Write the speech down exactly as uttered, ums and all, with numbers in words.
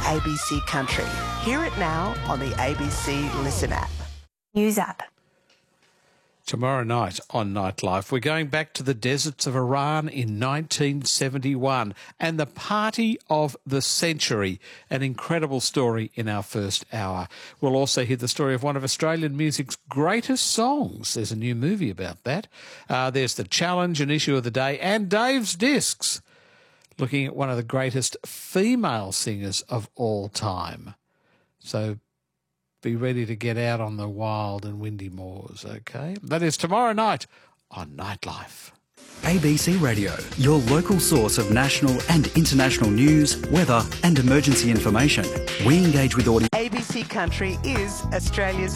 A B C Country. Hear it now on the A B C Listen app. News app. Tomorrow night on Nightlife, we're going back to the deserts of Iran in nineteen seventy-one and the party of the century, an incredible story in our first hour. We'll also hear the story of one of Australian music's greatest songs. There's a new movie about that. Uh, there's the challenge, an issue of the day, and Dave's Discs, looking at one of the greatest female singers of all time. So be ready to get out on the wild and windy moors, okay? That is tomorrow night on Nightlife. A B C Radio, your local source of national and international news, weather and emergency information. We engage with audience. A B C Country is Australia's